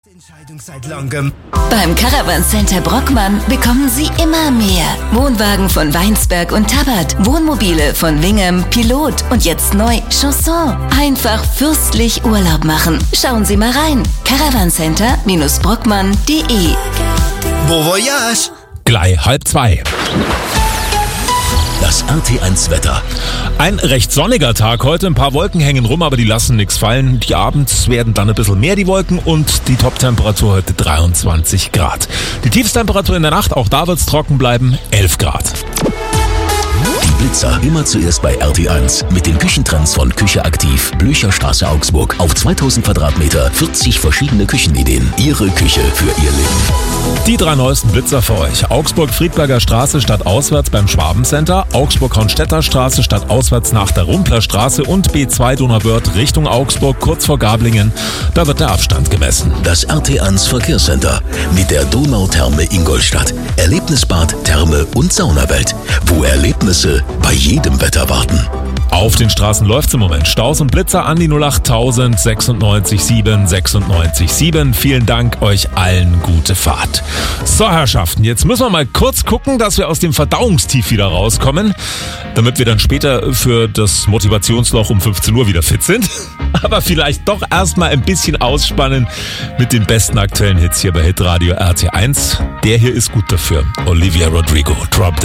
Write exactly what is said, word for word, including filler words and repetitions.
Entscheidung seit langem. Beim Caravan Center Brockmann bekommen Sie immer mehr. Wohnwagen von Weinsberg und Tabbert, Wohnmobile von Wingham, Pilot und jetzt neu Chanson. Einfach fürstlich Urlaub machen. Schauen Sie mal rein. Caravancenter Brockmann punkt de. Bon voyage! Gleich halb zwei. Das R T eins Wetter. Ein recht sonniger Tag heute. Ein paar Wolken hängen rum, aber die lassen nichts fallen. Die abends werden dann ein bisschen mehr, die Wolken, und die Toptemperatur heute dreiundzwanzig Grad. Die Tiefstemperatur in der Nacht, auch da wird es trocken bleiben, elf Grad. Die Blitzer immer zuerst bei R T eins mit den Küchentrends von Küche aktiv, Blücherstraße Augsburg. Auf zweitausend Quadratmeter, vierzig verschiedene Küchenideen. Ihre Küche für Ihr Leben. Die drei neuesten Blitzer für euch. Augsburg-Friedberger Straße statt auswärts beim Schwabencenter, Augsburg-Hornstädter Straße statt auswärts nach der Rumpler Straße und B zwei Donauwörth Richtung Augsburg kurz vor Gablingen. Da wird der Abstand gemessen. Das R T eins Verkehrscenter mit der Donautherme Ingolstadt. Erlebnisbad, Therme und Saunawelt, wo Erlebnisse bei jedem Wetter warten. Auf den Straßen läuft's im Moment. Staus und Blitzer an die null acht tausend sechsundneunzig sieben sechsundneunzig sieben. Vielen Dank euch allen, gute Fahrt. So, Herrschaften, jetzt müssen wir mal kurz gucken, dass wir aus dem Verdauungstief wieder rauskommen, damit wir dann später für das Motivationsloch um fünfzehn Uhr wieder fit sind. Aber vielleicht doch erstmal ein bisschen ausspannen mit den besten aktuellen Hits hier bei Hitradio R T eins. Der hier ist gut dafür. Olivia Rodrigo, Drop